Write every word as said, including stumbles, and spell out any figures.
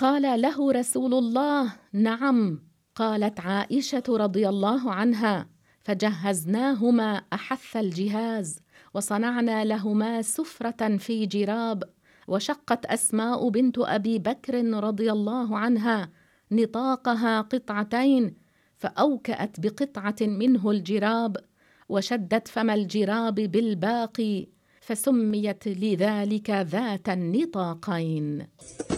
قال له رسول الله: نعم. قالت عائشة رضي الله عنها: فجهزناهما أحث الجهاز، وصنعنا لهما سفرة في جراب، وشقت أسماء بنت أبي بكر رضي الله عنها نطاقها قطعتين، فأوكأت بقطعة منه الجراب، وشدت فم الجراب بالباقي، فسميت لذلك ذات النطاقين.